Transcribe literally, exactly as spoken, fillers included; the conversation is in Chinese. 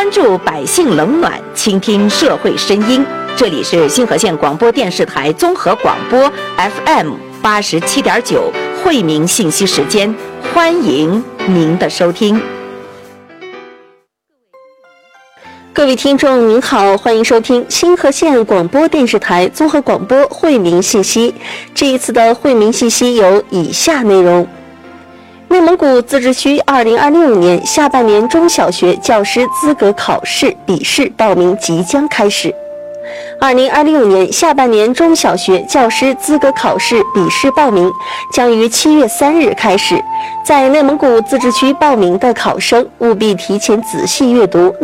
关注百姓冷暖，倾听社会声音。这里是新河县广播电视台综合广播 F M 八十七点九惠民信息时间，欢迎您的收听。 各位听众您好，欢迎收听新河县广播电视台综合广播惠民信息。这一次的惠民信息有以下内容：内蒙古自治区二零二六年下半年中小学教师资格考试笔试报名即将开始。二零二六年下半年中小学教师资格考试笔试报名将于七月三日开始。在内蒙古自治区报名的考生务必提前仔细阅读